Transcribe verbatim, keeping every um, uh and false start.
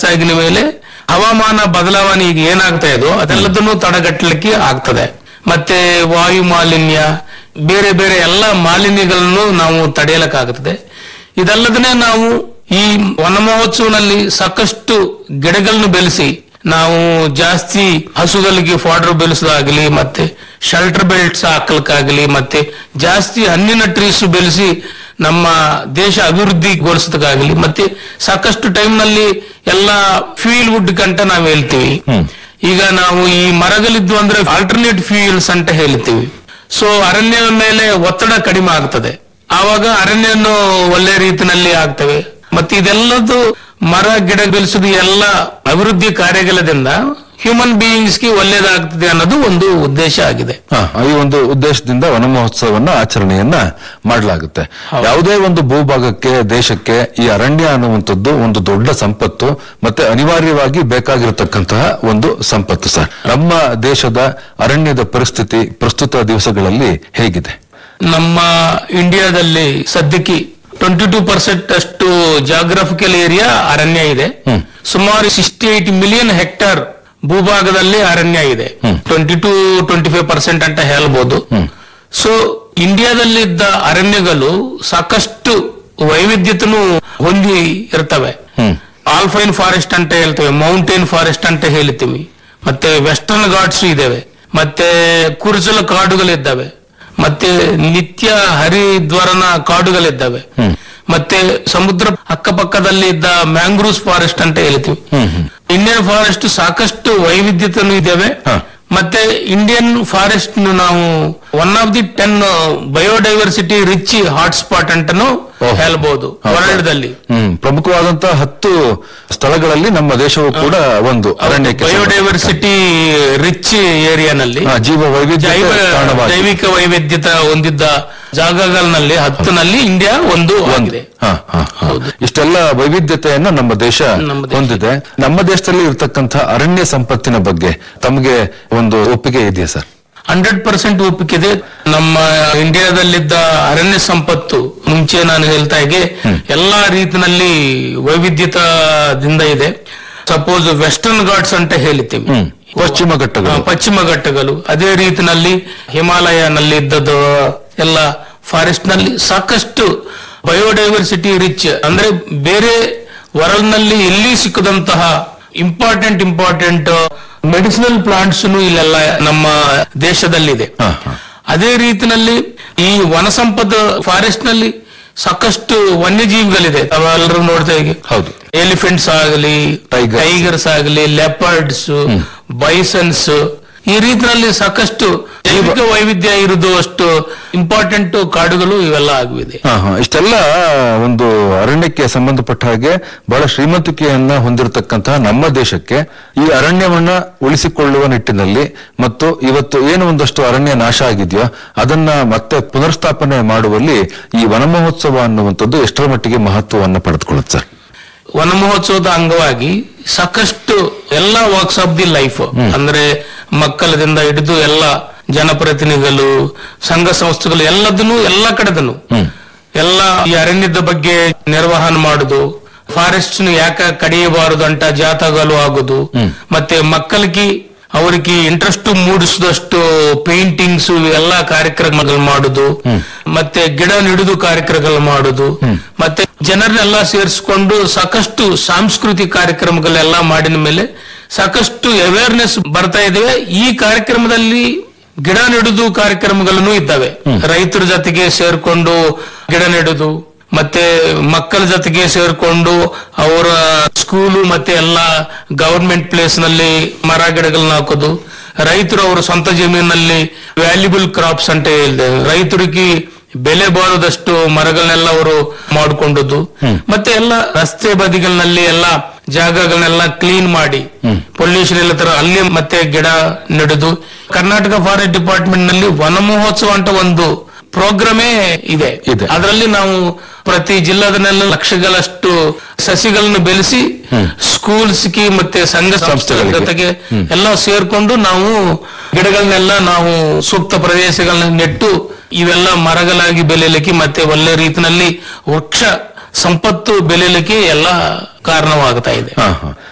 ಜಾಸ್ತಿ ಆಗಿನ ಮೇಲೆ ಹವಾಮಾನ ಬದಲಾವಣೆ ಈಗ ಏನಾಗ್ತಾ ಇದೋ ಅದೆಲ್ಲದನ್ನು ತಡೆಗಟ್ಟಲಿಕ್ಕೆ ಆಗ್ತದೆ. ಮತ್ತೆ ವಾಯು ಮಾಲಿನ್ಯ, ಬೇರೆ ಬೇರೆ ಎಲ್ಲ ಮಾಲಿನ್ಯಗಳನ್ನು ನಾವು ತಡೆಯಲಿಕ್ಕಾಗುತ್ತದೆ. ಇದಲ್ಲದನೆ ನಾವು ಈ ವನ ಮಹೋತ್ಸವನಲ್ಲಿ ಸಾಕಷ್ಟು ಗಿಡಗಳನ್ನು ಬೆಳೆಸಿ ನಾವು ಜಾಸ್ತಿ ಹಸುಗಳಿಗೆ ಫಾಡರ್ ಬೆಳೆಸೋದಾಗಲಿ, ಮತ್ತೆ ಶೆಲ್ಟರ್ ಬೆಲ್ಟ್ಸ್ ಹಾಕಲಿಕ್ಕಾಗಲಿ, ಮತ್ತೆ ಜಾಸ್ತಿ ಹಣ್ಣಿನ ಟ್ರೀಸ್ ಬೆಳೆಸಿ ನಮ್ಮ ದೇಶ ಅಭಿವೃದ್ಧಿಗೊಳಿಸೋದಕ್ಕಾಗಲಿ, ಮತ್ತೆ ಸಾಕಷ್ಟು ಟೈಮ್ ನಲ್ಲಿ ಎಲ್ಲ ಫ್ಯೂಯಲ್ ವುಡ್ ಕಂಟ ನಾವು ಹೇಳ್ತೀವಿ. ಈಗ ನಾವು ಈ ಮರಗಳಿದ್ದು ಅಂದ್ರೆ ಆಲ್ಟರ್ನೇಟ್ ಫ್ಯೂಯಲ್ಸ್ ಅಂತ ಹೇಳ್ತೀವಿ. ಸೊ ಅರಣ್ಯದ ಮೇಲೆ ಒತ್ತಡ ಕಡಿಮೆ ಆಗ್ತದೆ, ಆವಾಗ ಅರಣ್ಯವನ್ನು ಒಳ್ಳೆ ರೀತಿಯಲ್ಲಿ ಆಗ್ತವೆ. ಮತ್ತೆ ಇದೆಲ್ಲದು ಮರ ಗಿಡ ಬೆಳೆಸೋದು ಎಲ್ಲ ಅಭಿವೃದ್ಧಿ ಕಾರ್ಯಗಳಿಂದ ಹ್ಯೂಮನ್ ಬೀಯಿಂಗ್ಸ್ ಗೆ ಒಳ್ಳೇದಾಗ್ತದೆ ಅನ್ನೋದು ಒಂದು ಉದ್ದೇಶ ಆಗಿದೆ. ಈ ಒಂದು ಉದ್ದೇಶದಿಂದ ವನ ಮಹೋತ್ಸವವನ್ನ ಆಚರಣೆಯನ್ನ ಮಾಡಲಾಗುತ್ತೆ. ಯಾವುದೇ ಒಂದು ಭೂಭಾಗಕ್ಕೆ, ದೇಶಕ್ಕೆ ಈ ಅರಣ್ಯ ಅನ್ನುವಂಥದ್ದು ಒಂದು ದೊಡ್ಡ ಸಂಪತ್ತು, ಮತ್ತೆ ಅನಿವಾರ್ಯವಾಗಿ ಬೇಕಾಗಿರತಕ್ಕಂತಹ ಒಂದು ಸಂಪತ್ತು. ಸರ್, ನಮ್ಮ ದೇಶದ ಅರಣ್ಯದ ಪರಿಸ್ಥಿತಿ ಪ್ರಸ್ತುತ ದಿವಸಗಳಲ್ಲಿ ಹೇಗಿದೆ? ನಮ್ಮ ಇಂಡಿಯಾದಲ್ಲಿ ಸದ್ಯಕ್ಕೆ ಟ್ವೆಂಟಿ ಟೂ ಪರ್ಸೆಂಟ್ ಅಷ್ಟು ಜಾಗ್ರಫಿಕಲ್ ಏರಿಯಾ ಅರಣ್ಯ ಇದೆ. ಸುಮಾರು ಸಿಕ್ಸ್ಟಿ ಏಟ್ ಮಿಲಿಯನ್ ಹೆಕ್ಟೇರ್ ಭೂಭಾಗದಲ್ಲಿ ಅರಣ್ಯ ಇದೆ. Twenty two twenty five percent ಅಂತ ಹೇಳ್ಬೋದು. ಸೊ ಇಂಡಿಯಾದಲ್ಲಿದ್ದ ಅರಣ್ಯಗಳು ಸಾಕಷ್ಟು ವೈವಿಧ್ಯತೆಯನ್ನು ಹೊಂದಿ ಇರ್ತವೆ. ಆಲ್ಫೈನ್ ಫಾರೆಸ್ಟ್ ಅಂತ ಹೇಳ್ತೇವೆ, ಮೌಂಟೇನ್ ಫಾರೆಸ್ಟ್ ಅಂತ ಹೇಳ್ತೀವಿ, ಮತ್ತೆ ವೆಸ್ಟರ್ನ್ ಘಾಟ್ಸ್ ಇದಾವೆ, ಮತ್ತೆ ಕುರುಚಲ ಕಾಡುಗಳಿದ್ದಾವೆ, ಮತ್ತೆ ನಿತ್ಯ ಹರಿದ್ವರನ ಕಾಡುಗಳಿದ್ದಾವೆ, ಮತ್ತೆ ಸಮುದ್ರ ಅಕ್ಕಪಕ್ಕದಲ್ಲಿ ಇದ್ದ ಮ್ಯಾಂಗ್ರೂವ್ಸ್ ಫಾರೆಸ್ಟ್ ಅಂತ ಹೇಳ್ತೀವಿ. ಇಂಡಿಯನ್ ಫಾರೆಸ್ಟ್ ಸಾಕಷ್ಟು ವೈವಿಧ್ಯತೆನೂ ಇದ್ದಾವೆ. ಮತ್ತೆ ಇಂಡಿಯನ್ ಫಾರೆಸ್ಟ್ ನಾವು one of the ten biodiversity rich hotspot ಅಂತಾನು ಹೇಳ್ಬಹುದು ವರ್ಲ್ಡ್ ದಲ್ಲಿ. ಪ್ರಮುಖವಾದಂತಹ ಹತ್ತು ಸ್ಥಳಗಳಲ್ಲಿ ನಮ್ಮ ದೇಶವು ಕೂಡ ಒಂದು ಅರಣ್ಯಕ್ಕೆ ಬಯೋಡೈವರ್ಸಿಟಿ ರಿಚ್ ಏರಿಯಾನಲ್ಲಿ ಜೀವ ವೈವಿಧ್ಯ ಜೈವಿಕ ವೈವಿಧ್ಯತೆ ಹೊಂದಿದ್ದ ಜಾಗಗಳಲ್ಲಿ ಹತ್ತನಲ್ಲಿ ಇಂಡಿಯಾ ಒಂದು ಆಗಿದೆ. ಇಷ್ಟೆಲ್ಲ ವೈವಿಧ್ಯತೆಯನ್ನ ನಮ್ಮ ದೇಶ ಹೊಂದಿದೆ. ನಮ್ಮ ದೇಶದಲ್ಲಿ ಇರತಕ್ಕಂತಹ ಅರಣ್ಯ ಸಂಪತ್ತಿನ ಬಗ್ಗೆ ತಮಗೆ ಒಂದು ಒಪ್ಪಿಗೆ ಇದೆಯಾ ಸರ್? ಹಂಡ್ರೆಡ್ ಪರ್ಸೆಂಟ್ ಒಪ್ಪಿಗೆ. ನಮ್ಮ ಇಂಡಿಯಾದಲ್ಲಿದ್ದ ಅರಣ್ಯ ಸಂಪತ್ತು ಮುಂಚೆ ನಾನು ಹೇಳ್ತಾ ಹಾಗೆ ಎಲ್ಲಾ ರೀತಿಯಲ್ಲಿ ವೈವಿಧ್ಯತೆಯಿಂದ ಇದೆ. ಸಪೋಸ್ ವೆಸ್ಟರ್ನ್ ಘಾಟ್ಸ್ ಅಂತ ಹೇಳ್ತೀವಿ, ಪಶ್ಚಿಮ ಘಟ್ಟಗಳು ಪಶ್ಚಿಮ ಘಟ್ಟಗಳು ಅದೇ ರೀತಿನಲ್ಲಿ ಹಿಮಾಲಯನಲ್ಲಿ ಇದ್ದದ್ದು ಎಲ್ಲ ಫಾರೆಸ್ಟ್ ನಲ್ಲಿ ಸಾಕಷ್ಟು ಬಯೋಡೈವರ್ಸಿಟಿ ರಿಚ್, ಅಂದ್ರೆ ಬೇರೆ ವರ್ಲ್ಡ್ ನಲ್ಲಿ ಎಲ್ಲಿ ಸಿಕ್ಕದಂತಹ ಇಂಪಾರ್ಟೆಂಟ್ ಇಂಪಾರ್ಟೆಂಟ್ ಮೆಡಿಸಿನಲ್ ಪ್ಲಾಂಟ್ಸ್ ಇಲ್ಲೆಲ್ಲ ನಮ್ಮ ದೇಶದಲ್ಲಿದೆ. ಅದೇ ರೀತಿನಲ್ಲಿ ಈ ವನ ಸಂಪದ ಫಾರೆಸ್ಟ್ ನಲ್ಲಿ ಸಾಕಷ್ಟು ವನ್ಯಜೀವಿಗಳಿದೆ, ಅವೆಲ್ಲರೂ ನೋಡ್ತಾ ಈಗ. ಹೌದು, ಎಲಿಫೆಂಟ್ಸ್ ಆಗಲಿ, ಟೈಗರ್ಸ್ ಆಗಲಿ, ಲೆಪರ್ಡ್ಸ್, ಬೈಸನ್ಸ್, ಈ ರೀತಿಯಲ್ಲಿ ಸಾಕಷ್ಟು ಜೈವಿಕ ವೈವಿಧ್ಯ ಇರುವುದು ಅಷ್ಟು ಇಂಪಾರ್ಟೆಂಟ್ ಕಾಡುಗಳು ಇವೆಲ್ಲ ಆಗಿವೆ. ಇಷ್ಟೆಲ್ಲ ಒಂದು ಅರಣ್ಯಕ್ಕೆ ಸಂಬಂಧಪಟ್ಟ ಹಾಗೆ ಬಹಳ ಶ್ರೀಮಂತಿಕೆಯನ್ನ ಹೊಂದಿರತಕ್ಕಂತಹ ನಮ್ಮ ದೇಶಕ್ಕೆ ಈ ಅರಣ್ಯವನ್ನ ಉಳಿಸಿಕೊಳ್ಳುವ ನಿಟ್ಟಿನಲ್ಲಿ ಮತ್ತು ಇವತ್ತು ಏನು ಒಂದಷ್ಟು ಅರಣ್ಯ ನಾಶ ಆಗಿದೆಯೋ ಅದನ್ನ ಮತ್ತೆ ಪುನರ್ಸ್ಥಾಪನೆ ಮಾಡುವಲ್ಲಿ ಈ ವನ ಮಹೋತ್ಸವ ಅನ್ನುವಂಥದ್ದು ಎಷ್ಟರ ಮಟ್ಟಿಗೆ ಮಹತ್ವವನ್ನು ಪಡೆದುಕೊಳ್ಳುತ್ತೆ ಸರ್? ವನ ಮಹೋತ್ಸವದ ಅಂಗವಾಗಿ ಸಾಕಷ್ಟು ಎಲ್ಲ ವಾಕ್ಸ್ ಆಫ್ ದಿ ಲೈಫ್, ಅಂದ್ರೆ ಮಕ್ಕಳದಿಂದ ಹಿಡಿದು ಎಲ್ಲ ಜನಪ್ರತಿನಿಧಿಗಳು, ಸಂಘ ಸಂಸ್ಥೆಗಳು, ಎಲ್ಲದನ್ನು ಎಲ್ಲ ಕಡೆದನು ಎಲ್ಲ ಈ ಅರಣ್ಯದ ಬಗ್ಗೆ ನಿರ್ವಹಣೆ ಮಾಡುದು, ಫಾರೆಸ್ಟ್ ಯಾಕೆ ಕಡಿಯಬಾರದು ಅಂತ ಜಾಥಾಗಳು ಆಗುದು, ಮತ್ತೆ ಮಕ್ಕಳಿಗೆ ಅವರಿಗೆ ಇಂಟ್ರೆಸ್ಟ್ ಮೂಡಿಸಿದಷ್ಟು ಪೇಂಟಿಂಗ್ಸ್ ಎಲ್ಲ ಕಾರ್ಯಕ್ರಮಗಳು ಮಾಡುದು, ಮತ್ತೆ ಗಿಡ ನೆಡುದು ಕಾರ್ಯಕ್ರಮಗಳು ಮಾಡುದು, ಮತ್ತೆ ಜನರನ್ನೆಲ್ಲ ಸೇರಿಸಿಕೊಂಡು ಸಾಕಷ್ಟು ಸಾಂಸ್ಕೃತಿಕ ಕಾರ್ಯಕ್ರಮಗಳೆಲ್ಲ ಮಾಡಿದ ಮೇಲೆ ಸಾಕಷ್ಟು ಅವೇರ್ನೆಸ್ ಬರ್ತಾ ಇದೆ. ಈ ಕಾರ್ಯಕ್ರಮದಲ್ಲಿ ಗಿಡ ನೆಡುದು ಕಾರ್ಯಕ್ರಮಗಳನ್ನು ಇದ್ದಾವೆ. ರೈತರ ಜೊತೆಗೆ ಸೇರ್ಕೊಂಡು ಗಿಡ ನೆಡುದು, ಮತ್ತೆ ಮಕ್ಕಳ ಜೊತೆಗೆ ಸೇರ್ಕೊಂಡು ಅವರ ಸ್ಕೂಲು ಮತ್ತೆ ಎಲ್ಲ ಗವರ್ಮೆಂಟ್ ಪ್ಲೇಸ್ ನಲ್ಲಿ ಮರ ಗಿಡಗಳನ್ನ ಹಾಕೋದು, ರೈತರು ಅವರ ಸ್ವಂತ ಜಮೀನಲ್ಲಿ ವ್ಯಾಲ್ಯೂಬಲ್ ಕ್ರಾಪ್ಸ್ ಅಂತ ಹೇಳಿದೆ, ರೈತರಿಗೆ ಬೆಲೆ ಬಾಳದಷ್ಟು ಮರಗಳನ್ನೆಲ್ಲ ಅವರು ಮಾಡಿಕೊಂಡದ್ದು, ಮತ್ತೆ ಎಲ್ಲ ರಸ್ತೆ ಬದಿಗಳಲ್ಲಿ ಎಲ್ಲ ಜಾಗಗಳನ್ನೆಲ್ಲ ಕ್ಲೀನ್ ಮಾಡಿ ಪೊಲ್ಯೂಷನ್ ಎಲ್ಲ ತರ ಅಲ್ಲಿ ಮತ್ತೆ ಗಿಡ ನೆಡುದು. ಕರ್ನಾಟಕ ಫಾರೆಸ್ಟ್ ಡಿಪಾರ್ಟ್ಮೆಂಟ್ ನಲ್ಲಿ ವನ ಮಹೋತ್ಸವ ಅಂತ ಒಂದು ಪ್ರೋಗ್ರಾಮೇ ಇದೆ. ಅದರಲ್ಲಿ ನಾವು ಪ್ರತಿ ಜಿಲ್ಲಾದಲ್ಲೆಲ್ಲ ಲಕ್ಷಗಳಷ್ಟು ಸಸಿಗಳನ್ನು ಬೆಳೆಸಿ ಸ್ಕೂಲ್ಸ್ಗೆ ಮತ್ತೆ ಸಂಘ ಸಂಸ್ಥೆಗಳ ಜೊತೆಗೆ ಎಲ್ಲ ಸೇರ್ಕೊಂಡು ನಾವು ಗಿಡಗಳನ್ನೆಲ್ಲ ನಾವು ಸೂಕ್ತ ಪ್ರದೇಶಗಳನ್ನ ನೆಟ್ಟು ಇವೆಲ್ಲ ಮರಗಳಾಗಿ ಬೆಳೆಯಲಿಕ್ಕೆ ಮತ್ತೆ ಒಳ್ಳೆ ರೀತಿಯಲ್ಲಿ ವೃಕ್ಷ ಸಂಪತ್ತು ಬೆಳೆಯಲಿಕ್ಕೆ ಎಲ್ಲ ಕಾರಣವಾಗ್ತಾ ಇದೆ.